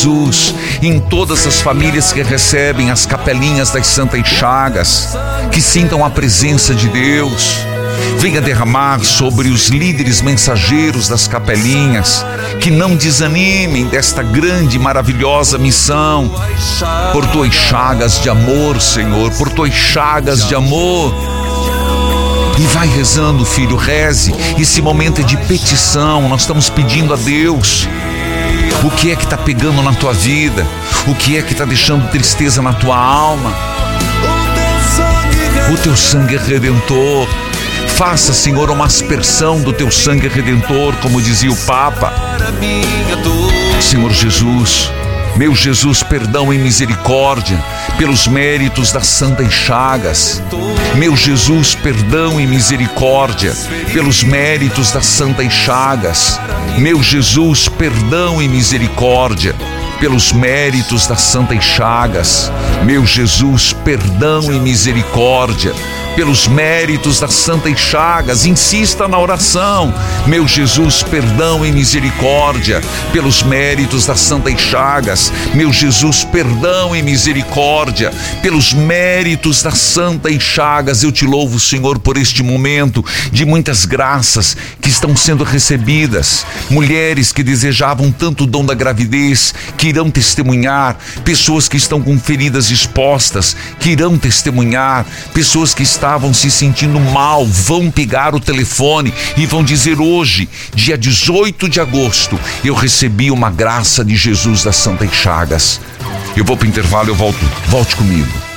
Jesus, em todas as famílias que recebem as capelinhas das Santas Chagas, que sintam a presença de Deus. Venha derramar sobre os líderes mensageiros das capelinhas, que não desanimem desta grande e maravilhosa missão. Por tuas chagas de amor, Senhor, por tuas chagas de amor. E vai rezando, filho, reze. Esse momento é de petição, nós estamos pedindo a Deus. O que é que está pegando na tua vida? O que é que está deixando tristeza na tua alma? O teu sangue é redentor. Faça, Senhor, uma aspersão do teu sangue redentor, como dizia o Papa. Senhor Jesus, meu Jesus, perdão e misericórdia pelos méritos das Santas Chagas. Meu Jesus, perdão e misericórdia pelos méritos das Santas Chagas. Meu Jesus, perdão e misericórdia pelos méritos das Santas Chagas. Meu Jesus, perdão e misericórdia pelos méritos das Santas Chagas. Insista na oração. Meu Jesus, perdão e misericórdia pelos méritos das Santas Chagas. Meu Jesus, perdão e misericórdia pelos méritos das Santas Chagas. Eu te louvo, Senhor, por este momento de muitas graças que estão sendo recebidas. Mulheres que desejavam tanto o dom da gravidez, que irão testemunhar. Pessoas que estão com feridas expostas, que irão testemunhar. Pessoas que estavam se sentindo mal, vão pegar o telefone e vão dizer: hoje, dia 18 de agosto, eu recebi uma graça de Jesus das Santas Chagas. Eu vou para o intervalo, eu volto. Volte comigo.